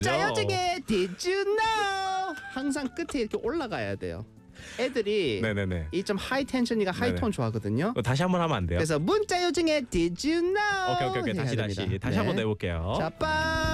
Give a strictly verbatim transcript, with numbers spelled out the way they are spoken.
자, 요즘에 Did you know? 항상 끝에 이렇게 올라가야 돼요. 애들이 네네네. 이 좀 하이 텐션이가 하이 톤 좋아하거든요. 어, 다시 한번 하면 안 돼요? 그래서 문자 요즘에 Did you know? 오케이 오케이 오케이 다시 해야 다시 됩니다. 다시 네. 한번 더 해볼게요. 자, 빠.